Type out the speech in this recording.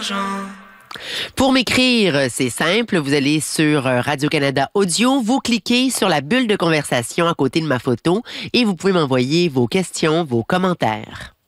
Pour m'écrire, c'est simple. Vous allez sur Radio-Canada Audio, vous cliquez sur la bulle de conversation à côté de ma photo et vous pouvez m'envoyer vos questions, vos commentaires.